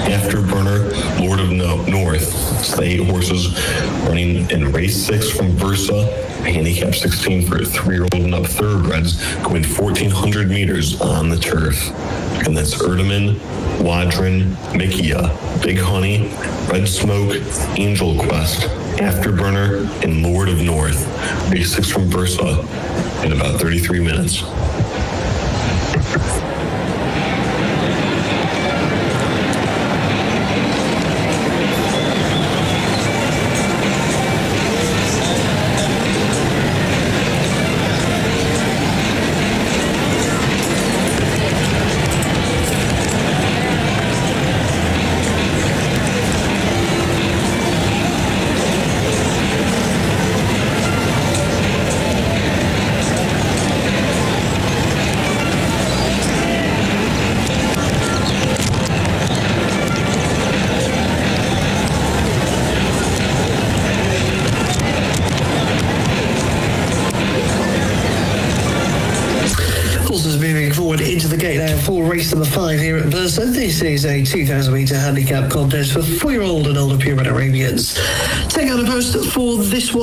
Afterburner, Lord of North. It's the 8 horses running in race 6 from Versa, handicap 16 for 3-year-old and up thoroughbreds, going 1,400 meters on the turf. And that's Erdeman, Wadron, Mikia, Big Honey, Red Smoke, Angel Quest, Afterburner, and Lord of North. Race 6 from Versa in about 33 minutes. Moving forward into the gate now for race number 5 here at Versa. This is a 2,000 metre handicap contest for 4-year-old and older purebred Arabians. Take out a post for this one.